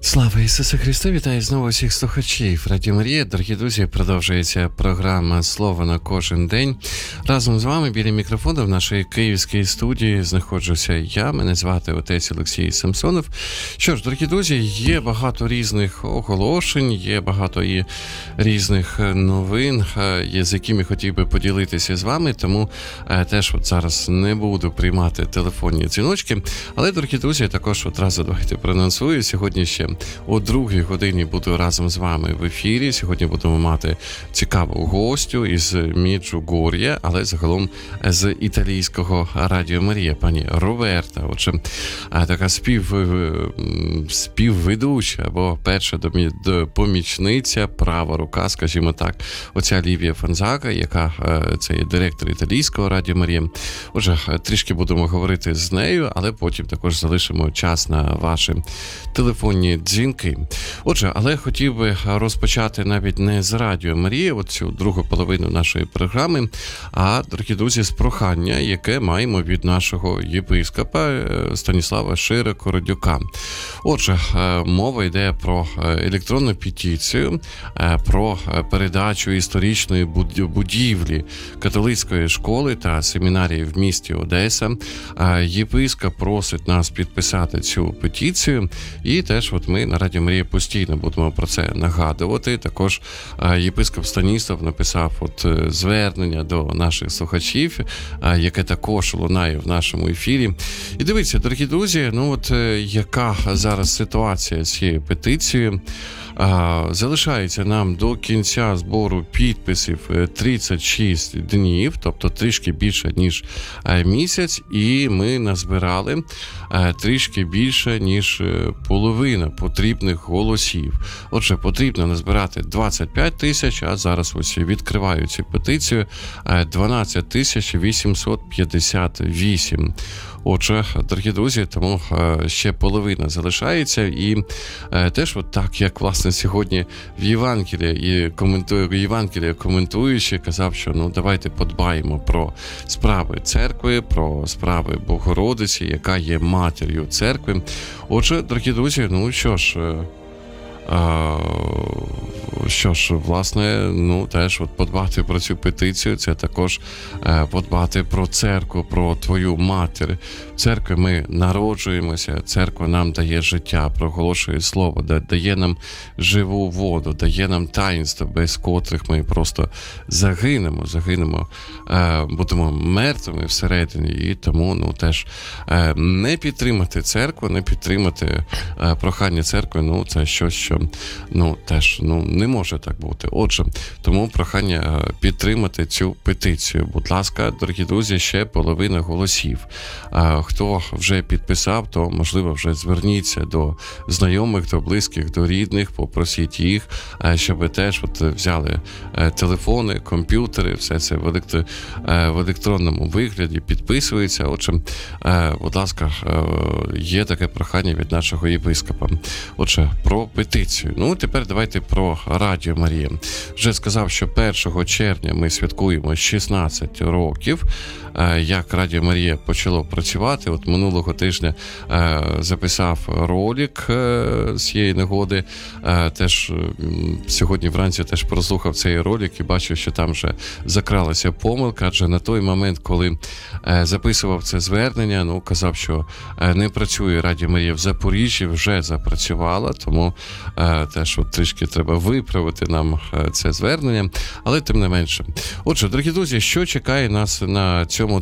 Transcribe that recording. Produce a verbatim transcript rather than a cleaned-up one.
Слава Ісусу Христу! Вітаю знову всіх слухачів Радіо Марія. Дорогі друзі, продовжується програма «Слово на кожен день». Разом з вами біля мікрофону в нашій київській студії знаходжуся я. Мене звати отець Олексій Самсонов. Що ж, дорогі друзі, є багато різних оголошень, є багато і різних новин, з якими хотів би поділитися з вами, тому теж от зараз не буду приймати телефонні дзвіночки. Але, дорогі друзі, також одразу давайте проанонсую. Сьогодні ще о другій годині буду разом з вами в ефірі. Сьогодні будемо мати цікаву гостю із Меджугор'я, але загалом з італійського Радіо Марія, пані Роберта. Отже, така спів, співведуча, або перша помічниця, права рука, скажімо так, оця Лівія Фонзага, яка це є директор італійського Радіо Марія. Отже, трішки будемо говорити з нею, але потім також залишимо час на ваші телефонні дзвінки. Отже, але хотів би розпочати навіть не з Радіо Марія, от цю другу половину нашої програми, а, дорогі друзі, з прохання, яке маємо від нашого єпископа Станіслава Широко-Родюка. Отже, мова йде про електронну петицію, про передачу історичної будівлі католицької школи та семінарії в місті Одеса. Єпископ просить нас підписати цю петицію, і теж от ми на Радіо Марія постійно будемо про це нагадувати. Також єпископ Станіслав написав от звернення до наших слухачів, яке також лунає в нашому ефірі. І дивіться, дорогі друзі, ну от яка зараз ситуація з цією петицією. Залишається нам до кінця збору підписів тридцять шість днів, тобто трішки більше, ніж місяць, і ми назбирали трішки більше, ніж половина потрібних голосів. Отже, потрібно назбирати двадцять п'ять тисяч, а зараз ось відкриваю цю петицію, дванадцять тисяч вісімсот п'ятдесят вісім. Отже, дорогі друзі, тому ще половина залишається, і теж от так, як, власне, сьогодні в Євангелії і коментує, Євангелія коментуючи, казав, що ну давайте подбаємо про справи церкви, про справи Богородиці, яка є матір'ю церкви. Отже, дорогі друзі, ну що ж, Що ж, власне, ну, теж от подбати про цю петицію, це також е, подбати про церкву, про твою матір. В церкві ми народжуємося, церква нам дає життя, проголошує слово, дає нам живу воду, дає нам таїнство, без котрих ми просто загинемо, загинемо, е, будемо мертвими всередині, і тому, ну, теж е, не підтримати церкву, не підтримати е, прохання церкви, ну, це щось, що, ну, теж, ну, не може так бути. Отже, тому прохання підтримати цю петицію. Будь ласка, дорогі друзі, ще половина голосів. Хто вже підписав, то, можливо, вже зверніться до знайомих, до близьких, до рідних, попросіть їх, щоб теж от взяли телефони, комп'ютери, все це в, електро... в електронному вигляді, підписується. Отже, будь ласка, є таке прохання від нашого єпископа. Отже, про петицію. Ну, тепер давайте про Радіо Марія. Вже сказав, що першого червня ми святкуємо шістнадцять років, як Радіо Марія почало працювати. От минулого тижня записав ролик з цієї нагоди. Теж сьогодні вранці теж прослухав цей ролик і бачив, що там вже закралася помилка, адже на той момент, коли записував це звернення, ну, казав, що не працює Радіо Марія в Запоріжжі, вже запрацювала, тому теж от трішки треба виправити нам це звернення, але тим не менше. Отже, дорогі друзі, що чекає нас на цьому